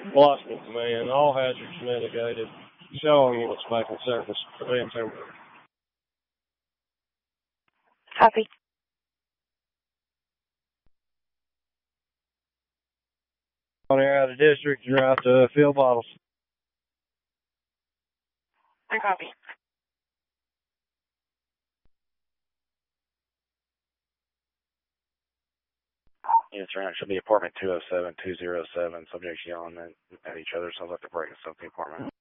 Lost me, man. All hazards mitigated. Shell units back in service. Command center. Copy. On air out of district and route to field bottles. I copy. Units right, should be apartment 207, 207. Subjects yelling at each other. Sounds like they're breaking stuff in the apartment.